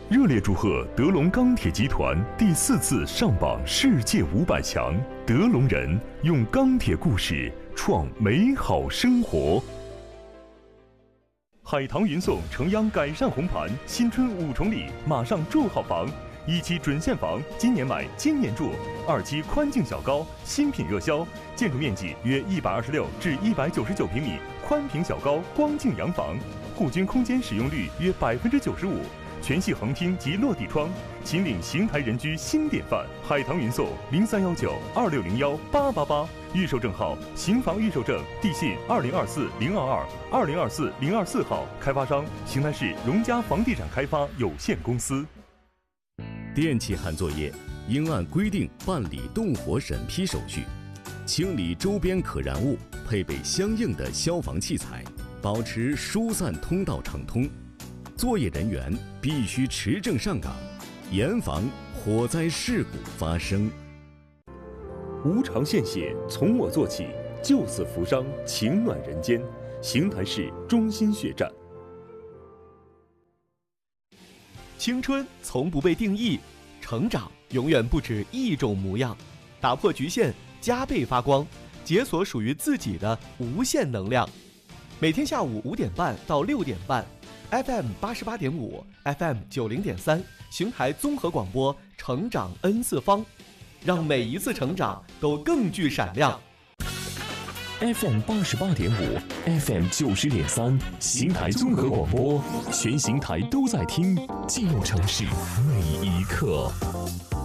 热烈祝贺德龙钢铁集团第4次上榜世界500强，德龙人用钢铁故事创美好生活。海棠云送诚央改善红盘，新春5重礼，马上住好房！1期准现房，今年买今年住；2期宽净小高，新品热销，建筑面积约126至199平米，宽屏小高光净洋房，户均空间使用率约95%，全系横厅及落地窗，秦岭邢台人居新典范。海棠云送031926018888，预售证号邢房预售证，地信2024-022、2024-024号，开发商邢台市荣嘉房地产开发有限公司。 电气焊作业应按规定办理动火审批手续，清理周边可燃物，配备相应的消防器材，保持疏散通道畅通。作业人员必须持证上岗，严防火灾事故发生。 无偿献血，从我做起，救死扶伤，情暖人间。邢台市中心血站。 青春从不被定义，成长永远不止一种模样。打破局限，加倍发光，解锁属于自己的无限能量。每天下午5点半到6点半。FM 88.5 FM 90.3，邢台综合广播，成长 N 次方，让每一次成长都更具闪亮。 FM 88.5 FM 90.3，邢台综合广播，全邢台都在听，记录城市每一刻。